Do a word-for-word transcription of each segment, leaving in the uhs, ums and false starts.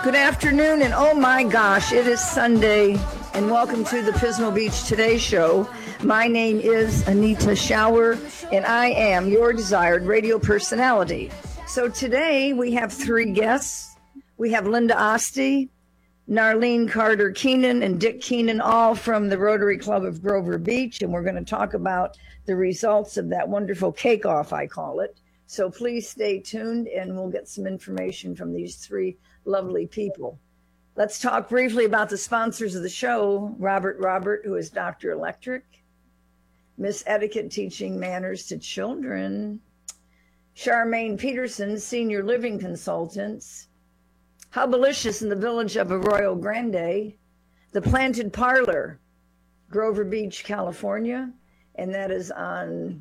Good afternoon, and oh my gosh, it is Sunday, and welcome to the Pismo Beach Today Show. My name is Anita Shower, and I am your desired radio personality. So today we have three guests. We have Linda Oste, Narlene Carter Keenan, and Dick Keenan, all from the Rotary Club of Grover Beach, and we're going to talk about the results of that wonderful cake-off, I call it. So please stay tuned, and we'll get some information from these three lovely people. Let's talk briefly about the sponsors of the show. Robert Robert, who is Doctor Electric. Miss Etiquette, teaching manners to children. Charmaine Peterson, senior living consultants. Hubbalicious in the village of Arroyo Grande. The Planted Parlor, Grover Beach, California. And that is on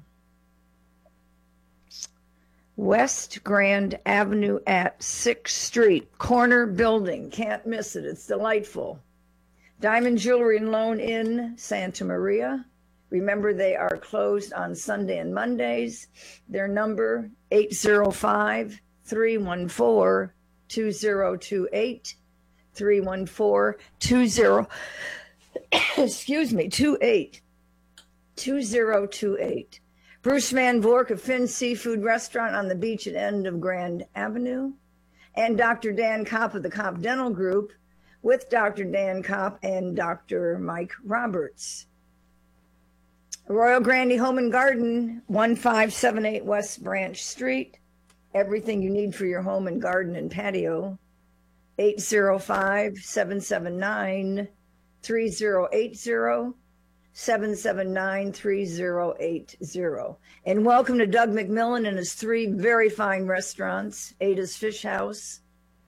West Grand Avenue at sixth Street, corner building. Can't miss it. It's delightful. Diamond Jewelry and Loan in Santa Maria. Remember, they are closed on Sunday and Mondays. Their number, eight zero five, three one four, two zero two eight, three one four, two zero, excuse me, two eight, two zero two eight. Bruce Van Vork of Finn Seafood Restaurant on the beach at end of Grand Avenue. And Doctor Dan Kopp of the Kopp Dental Group with Doctor Dan Kopp and Doctor Mike Roberts. Royal Grande Home and Garden, one five seven eight West Branch Street. Everything you need for your home and garden and patio. eight zero five, seven seven nine, three zero eight zero. seven seven nine, three zero eight zero. And welcome to Doug McMillan and his three very fine restaurants. Ada's Fish House,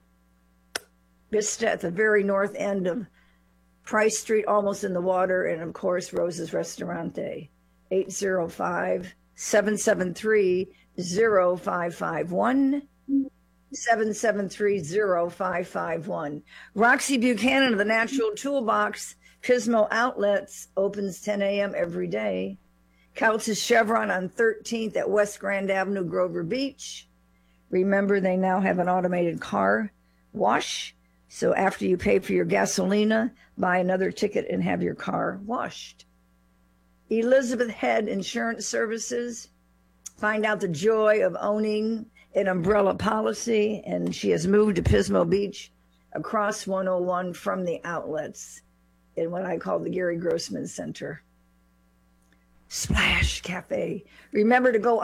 Vista at the very north end of Price Street, almost in the water, and of course, Rose's Restaurante. eight zero five, seven seven three, zero five five one. seven seven three, zero five five one. Roxy Buchanan of the Natural Toolbox Pismo Outlets opens ten a.m. every day. Couch's Chevron on thirteenth at West Grand Avenue, Grover Beach. Remember, they now have an automated car wash. So after you pay for your gasolina, buy another ticket and have your car washed. Elizabeth Head Insurance Services. Find out the joy of owning an umbrella policy. And she has moved to Pismo Beach across one oh one from the outlets in what I call the Gary Grossman Center. Splash Cafe. Remember to go